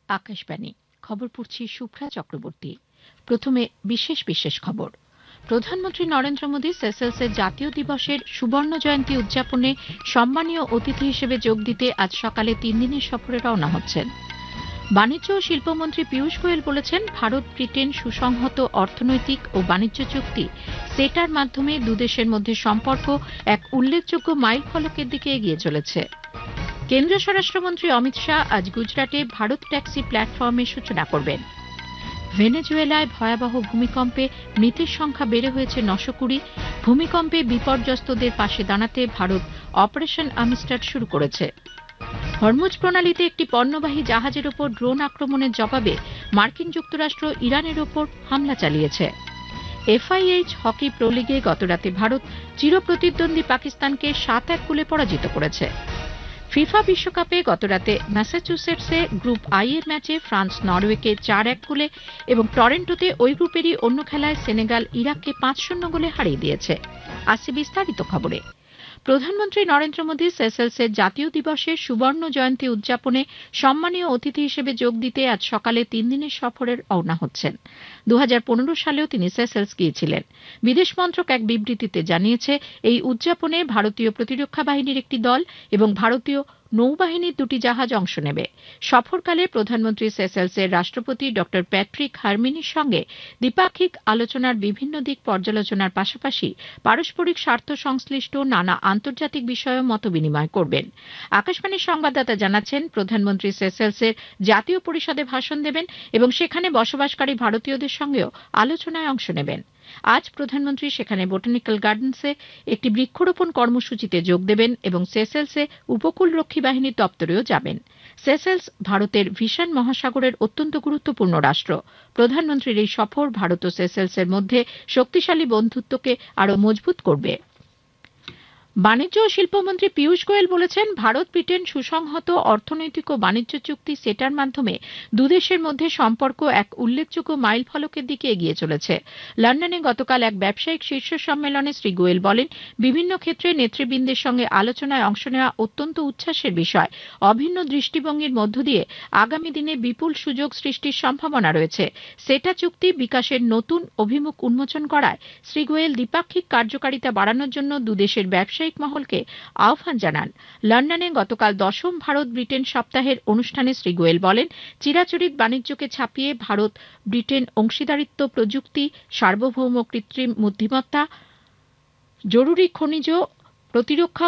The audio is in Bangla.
আকাশবাণী খবর পড়ছি শুভ্রা চক্রবর্তী। প্রথমে বিশেষ খবর। প্রধানমন্ত্রী নরেন্দ্র মোদী সেসেলসের জাতীয় দিবসের সুবর্ণ জয়ন্তী উদযাপনে সম্মানীয় অতিথি হিসেবে যোগ দিতে আজ সকালে 3 দিনের সফরে রওনা হচ্ছেন। বাণিজ্য ও শিল্পমন্ত্রী পীয়ূষ গোয়েল বলেছেন, ভারত ব্রিটেন সুসংহত অর্থনৈতিক ও বাণিজ্য চুক্তি সেটার মাধ্যমে দুদেশের মধ্যে সম্পর্ক এক উল্লেখযোগ্য মাইলফলকের দিকে এগিয়ে চলেছে। কেন্দ্রীয় স্বরাষ্ট্রমন্ত্রী অমিত শাহ আজ গুজরাটে ভারত ট্যাক্সি প্ল্যাটফর্মের সূচনা করবেন। ভেনেজুয়েলায় ভয়াবহ ভূমিকম্পে মৃতের সংখ্যা বেড়ে হয়েছে 920। ভূমিকম্পে বিপর্যস্তদের পাশে দাঁড়াতে ভারত অপারেশন আমিস্টার শুরু করেছে। হরমুজ প্রণালীতে একটি পণ্যবাহী জাহাজের ওপর ড্রোন আক্রমণের জবাবে মার্কিন যুক্তরাষ্ট্র ইরানের ওপর হামলা চালিয়েছে। FIH হকি প্রো লিগে গতরাতে ভারত চিরপ্রতিদ্বন্দ্বী পাকিস্তানকে 7-1 গোলে পরাজিত করেছে। ফিফা বিশ্বকাপে গতরাতে ম্যাসাচুসেটসে গ্রুপ আই এর ম্যাচে ফ্রান্স নরওয়েকে 4-1 গোলে এবং টরেন্টোতে ওই গ্রুপেরই অন্য খেলায় সেনেগাল ইরাককে 5-0 গোলে হারিয়ে দিয়েছে। আসছে বিস্তারিত খবরে। প্রধানমন্ত্রী নরেন্দ্র মোদী সেসেলসের জাতীয় দিবসের সুবর্ণ জয়ন্তী উদযাপনে সম্মানীয় অতিথি হিসেবে যোগ দিতে আজ সকালে 3 দিনের সফরে রওনা হচ্ছেন। 2015 সালেও তিনি সেসেলস গিয়েছিলেন। বিদেশ মন্ত্রক এক বিবৃতিতে জানিয়েছে, এই উদযাপনে ভারতীয় প্রতিরক্ষা বাহিনীর একটি দল এবং ভারতীয় নৌবাহিনীর 2টি জাহাজ অংশ নেবে। সফরকালে প্রধানমন্ত্রী সেসেলসের রাষ্ট্রপতি ড প্যাট্রিক হারমিনির সঙ্গে দ্বিপাক্ষিক আলোচনার বিভিন্ন দিক পর্যালোচনার পাশাপাশি পারস্পরিক স্বার্থ সংশ্লিষ্ট নানা আন্তর্জাতিক বিষয়েও মতবিনিময় করবেন। আকাশবাণীর সংবাদদাতা জানাচ্ছেন, প্রধানমন্ত্রী সেসেলসের জাতীয় পরিষদে ভাষণ দেবেন এবং সেখানে বসবাসকারী ভারতীয়দের সঙ্গেও আলোচনায় অংশ নেবেন। আজ প্রধানমন্ত্রী সেখানে বোটানিক্যাল গার্ডেন্সে একটি বৃক্ষরোপণ কর্মসূচিতে যোগ দেবেন এবং সেসেলসে উপকূলরক্ষী বাহিনীর দপ্তরেও যাবেন। সেসেলস ভারতের ভিশন মহাসাগরের অত্যন্ত গুরুত্বপূর্ণ রাষ্ট্র। প্রধানমন্ত্রীর এই সফর ভারত ও সেসেলসের মধ্যে শক্তিশালী বন্ধুত্বকে আরও মজবুত করবে। বাণিজ্য ও শিল্পমন্ত্রী পীয়ূষ গোয়েল বলেছেন, ভারত ব্রিটেন সুসংহত অর্থনৈতিক ও বাণিজ্য চুক্তি সেটার মাধ্যমে দুদেশের মধ্যে সম্পর্ক এক উল্লেখযোগ্য মাইলফলকের দিকে এগিয়ে চলেছে। লন্ডনে গতকাল এক ব্যবসায়িক শীর্ষ সম্মেলনে শ্রী গোয়েল বলেন, বিভিন্ন ক্ষেত্রে নেতৃবৃন্দের সঙ্গে আলোচনায় অংশ নেওয়া অত্যন্ত উচ্ছ্বাসের বিষয়। অভিন্ন দৃষ্টিভঙ্গির মধ্য দিয়ে আগামী দিনে বিপুল সুযোগ সৃষ্টির সম্ভাবনা রয়েছে। সেটা চুক্তি বিকাশের নতুন অভিমুখ উন্মোচন করায় শ্রী গোয়েল দ্বিপাক্ষিক কার্যকারিতা বাড়ানোর জন্য দুদেশের ব্যবসায়িক মহলকে আহ্বান জানান। লন্ডনে গতকাল 10ম ভারত ব্রিটেন সপ্তাহের অনুষ্ঠানে শ্রী গোয়েল বলেন, চিরাচরিত বাণিজ্যকে ছাপিয়ে ভারত ব্রিটেন অংশীদারিত্ব, প্রযুক্তি, সার্বভৌম কৃত্রিম বুদ্ধিমত্তা, জরুরি খনিজ, প্রতিরক্ষা